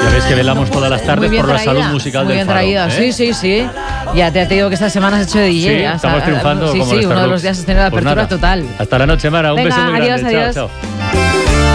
Ya ves que velamos todas las tardes por la salud musical del Faro. Muy bien traída, sí. Ya te digo que esta semana has hecho de DJ. Sí, estamos triunfando. Sí, como uno de los días has tenido la apertura total. Hasta la noche, Mara. Un beso muy grande. Adiós. Chao.